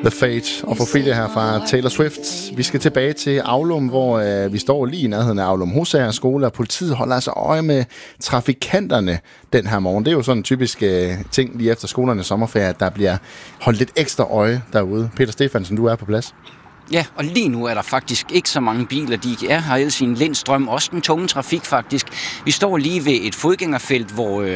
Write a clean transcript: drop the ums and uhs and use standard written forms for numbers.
The Fate og Ophelia her fra Taylor Swift. Vi skal tilbage til Aulum, hvor vi står lige i nærheden af Aulum Hosager skole, og politiet holder altså øje med trafikanterne den her morgen. Det er jo sådan en typisk ting lige efter skolernes sommerferie, at der bliver holdt lidt ekstra øje derude. Peter Stefansen, du er på plads. Ja, og lige nu er der faktisk ikke så mange biler. De er her ellers i en Lindstrøm, også den tunge trafik faktisk. Vi står lige ved et fodgængerfelt, hvor